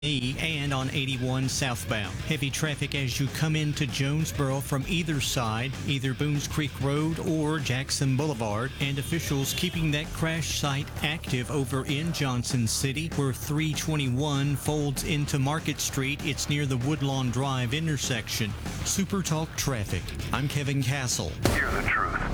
and on 81 southbound. Heavy traffic as you come into Jonesboro from either side, either Boones Creek Road or Jackson Boulevard, and officials keeping that crash site active over in Johnson City where 321 folds into Market Street. It's near the Woodlawn Drive intersection. Super Talk Traffic. I'm Kevin Castle. Hear the truth.